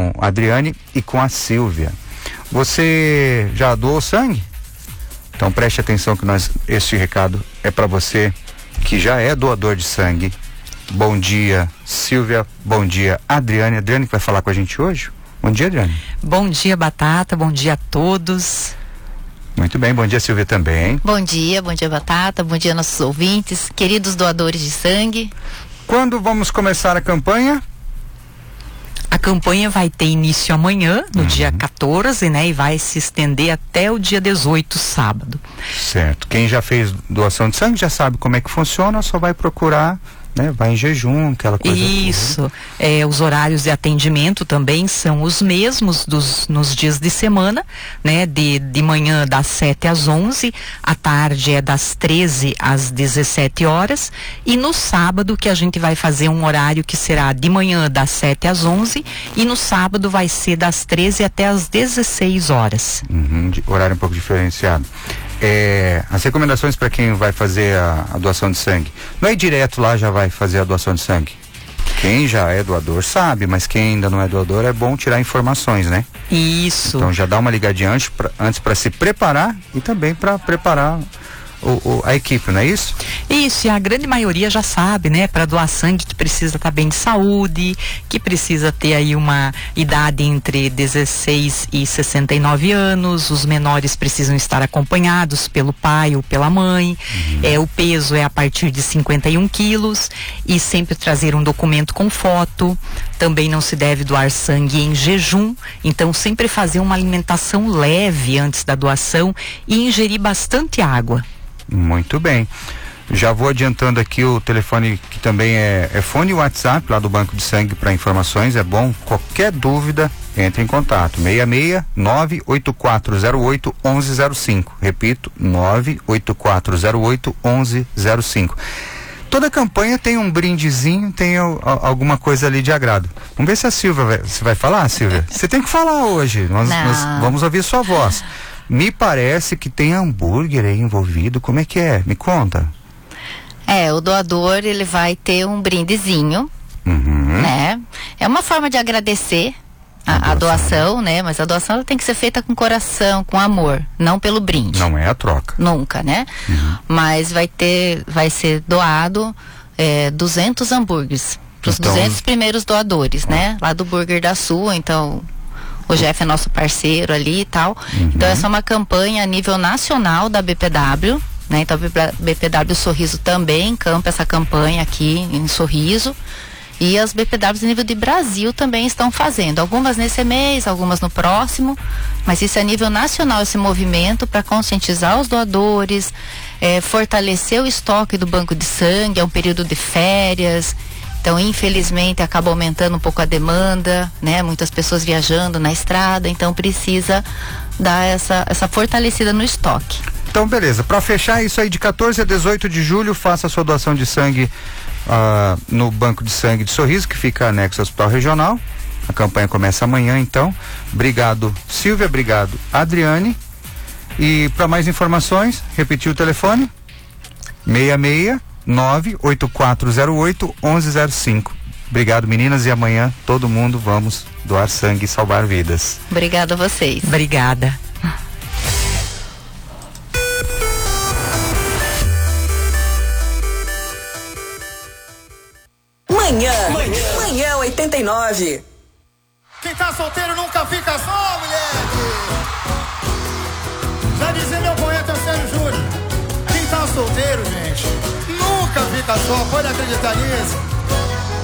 com a Adriane e com a Silvia. Você já doou sangue? Então preste atenção que este recado é para você que já é doador de sangue. Bom dia, Silvia. Bom dia, Adriane. Adriane que vai falar com a gente hoje. Bom dia, Adriane. Bom dia, Batata. Bom dia a todos. Muito bem, bom dia, Silvia, também. Bom dia, Batata. Bom dia, nossos ouvintes, queridos doadores de sangue. Quando vamos começar a campanha? A campanha vai ter início amanhã, no dia 14, né? E vai se estender até o dia 18, sábado. Certo. Quem já fez doação de sangue já sabe como é que funciona, só vai procurar, né? Vai em jejum, aquela coisa. Isso. Os horários de atendimento também são os mesmos nos dias de semana, né? De manhã das 7 às 11, à tarde é das 13 às 17 horas e no sábado que a gente vai fazer um horário que será de manhã das 7 às 11 e no sábado vai ser das 13 até às 16 horas. Horário um pouco diferenciado. As recomendações para quem vai fazer a doação de sangue, não é direto lá já vai fazer a doação de sangue. Quem já é doador sabe, mas quem ainda não é doador é bom tirar informações, né? Isso. Então já dá uma ligadinha antes para se preparar e também para preparar a equipe, não é isso? Isso, e a grande maioria já sabe, né? Para doar sangue que precisa estar bem de saúde, que precisa ter aí uma idade entre 16 e 69 anos, os menores precisam estar acompanhados pelo pai ou pela mãe, o peso é a partir de 51 quilos e sempre trazer um documento com foto. Também não se deve doar sangue em jejum, então sempre fazer uma alimentação leve antes da doação e ingerir bastante água. Muito bem. Já vou adiantando aqui o telefone que também é fone e WhatsApp lá do Banco de Sangue para informações. É bom, qualquer dúvida, entre em contato. 66-98408-1105. Repito, 98408-1105. Toda campanha tem um brindezinho, tem alguma coisa ali de agrado. Vamos ver se a Silvia você vai falar, Silvia? Você tem que falar hoje. Nós vamos ouvir sua voz. Me parece que tem hambúrguer aí envolvido. Como é que é? Me conta. O doador, ele vai ter um brindezinho, né? É uma forma de agradecer a doação, né? Mas a doação ela tem que ser feita com coração, com amor, não pelo brinde. Não é a troca. Nunca, né? Mas vai ser doado 200 hambúrgueres para os 200 primeiros doadores, né? Lá do Burger da Sul, então... O Jeff é nosso parceiro ali e tal. Então essa é uma campanha a nível nacional da BPW, né? Então a BPW Sorriso também encampa essa campanha aqui em Sorriso. E as BPWs a nível de Brasil também estão fazendo. Algumas nesse mês, algumas no próximo. Mas isso é a nível nacional, esse movimento para conscientizar os doadores, fortalecer o estoque do banco de sangue, é um período de férias. Então, infelizmente, acaba aumentando um pouco a demanda, né? Muitas pessoas viajando na estrada, então precisa dar essa fortalecida no estoque. Então, beleza. Para fechar isso aí, de 14 a 18 de julho, faça a sua doação de sangue no Banco de Sangue de Sorriso, que fica anexo ao Hospital Regional. A campanha começa amanhã, então. Obrigado, Silvia. Obrigado, Adriane. E para mais informações, repetir o telefone: 66-98408-1105. Obrigado, meninas, e amanhã todo mundo vamos doar sangue e salvar vidas. Obrigada a vocês. Obrigada. Manhã 89. Quem tá solteiro nunca fica só, mulher. Já dizia meu poeta Sérgio Júnior. Quem tá solteiro, gente, nunca fica só, pode acreditar nisso.